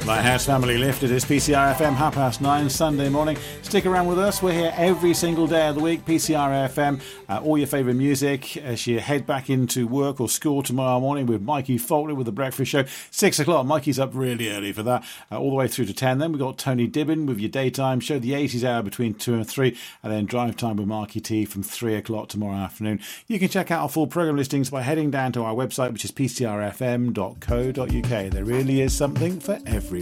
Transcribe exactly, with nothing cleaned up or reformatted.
Lighthouse Family Lift. It is P C R F M, half past nine, Sunday morning. Stick around with us. We're here every single day of the week. P C R F M, uh, all your favourite music as you head back into work or school tomorrow morning with Mikey Faulkner with The Breakfast Show. Six o'clock. Mikey's up really early for that. Uh, all the way through to ten. Then we've got Tony Dibbin with your daytime show, the eighties hour between two and three. And then drive time with Marky T from three o'clock tomorrow afternoon. You can check out our full programme listings by heading down to our website, which is p c r f m dot co dot u k. There really is something for everyone.